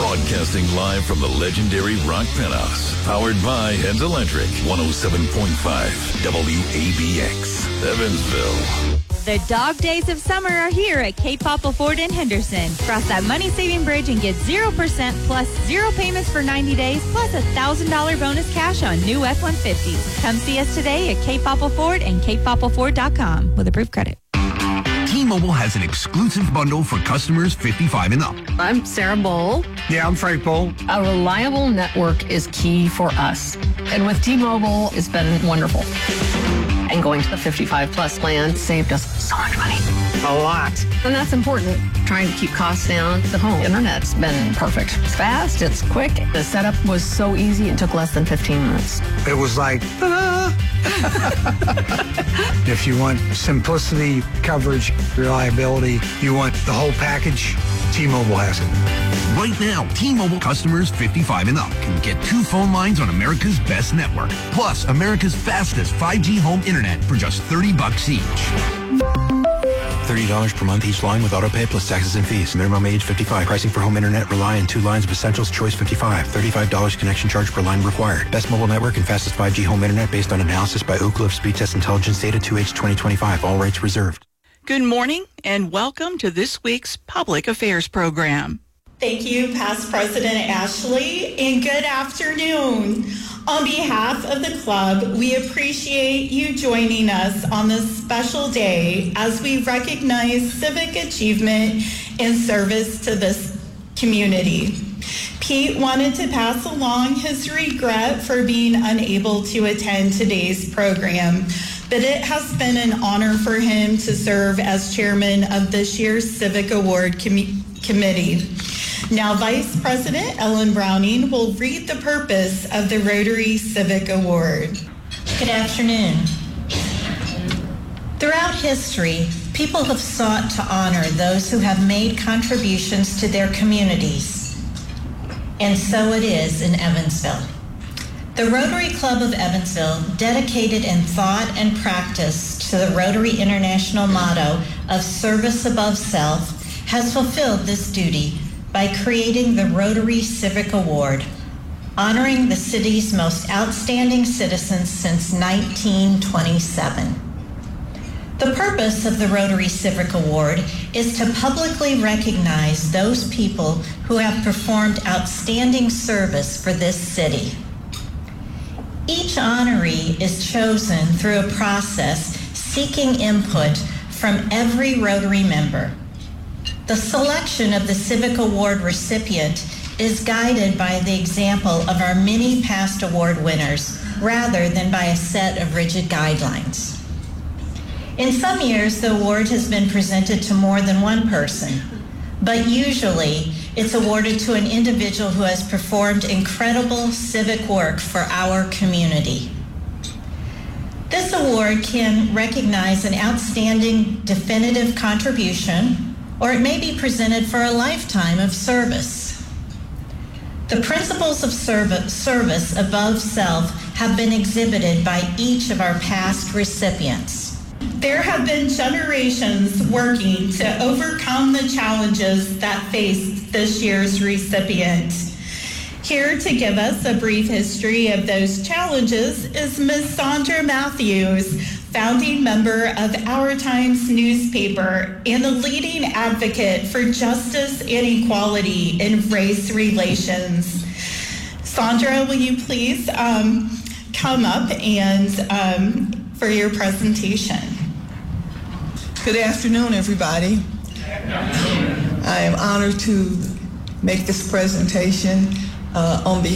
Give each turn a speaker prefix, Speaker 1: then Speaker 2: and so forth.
Speaker 1: Broadcasting live from the legendary Rock Penthouse. Powered by Heads Electric. 107.5 WABX. Evansville.
Speaker 2: The dog days of summer are here at Cape Popple Ford in Henderson. Cross that money-saving bridge and get 0% plus 0 payments for 90 days plus $1,000 bonus cash on new F-150s. Come see us today at Cape Popple Ford and CapePoppleFord.com with approved credit.
Speaker 3: T-Mobile has an exclusive bundle for customers 55 and up.
Speaker 4: I'm Sarah Bowl.
Speaker 5: Yeah, I'm Frank Bowl.
Speaker 4: A reliable network is key for us. And with T-Mobile, it's been wonderful. And going to the 55 plus plan saved us so much money.
Speaker 5: A lot.
Speaker 4: And that's important. Trying to keep costs down. The home internet's been perfect. It's fast, it's quick. The setup was so easy, it took less than 15 minutes.
Speaker 5: It was like, If you want simplicity, coverage, reliability, you want the whole package, T-Mobile has it.
Speaker 3: Right now, T-Mobile customers 55 and up can get 2 phone lines on America's best network, plus America's fastest 5G home internet for just $30 each.
Speaker 6: $30 per month each line with autopay plus taxes and fees. Minimum age 55. Pricing for home internet rely on 2 lines of Essentials Choice 55. $35 connection charge per line required. Best mobile network and fastest 5G home internet based on analysis by Oak Cliff Speed Test Intelligence data 2H 2025. All rates reserved.
Speaker 7: Good morning and welcome to this week's Public Affairs program.
Speaker 8: Thank you, Past President Ashley, and good afternoon. On behalf of the club, we appreciate you joining us on this special day as we recognize civic achievement and service to this community. Pete wanted to pass along his regret for being unable to attend today's program, but it has been an honor for him to serve as chairman of this year's Civic Award Committee. Now, Vice President Ellen Browning will read the purpose of the Rotary Civic Award.
Speaker 9: Good afternoon. Throughout history, people have sought to honor those who have made contributions to their communities. And so it is in Evansville. The Rotary Club of Evansville, dedicated in thought and practice to the Rotary International motto of service above self, has fulfilled this duty by creating the Rotary Civic Award, honoring the city's most outstanding citizens since 1927. The purpose of the Rotary Civic Award is to publicly recognize those people who have performed outstanding service for this city. Each honoree is chosen through a process seeking input from every Rotary member. The selection of the Civic Award recipient is guided by the example of our many past award winners rather than by a set of rigid guidelines. In some years, the award has been presented to more than one person, but usually it's awarded to an individual who has performed incredible civic work for our community. This award can recognize an outstanding definitive contribution, or it may be presented for a lifetime of service. The principles of service above self have been exhibited by each of our past recipients.
Speaker 8: There have been generations working to overcome the challenges that faced this year's recipient. Here to give us a brief history of those challenges is Ms. Sandra Matthews, founding member of Our Times newspaper and the leading advocate for justice and equality in race relations. Sandra, will you please come up and for your presentation?
Speaker 10: Good afternoon, everybody. I am honored to make this presentation on behalf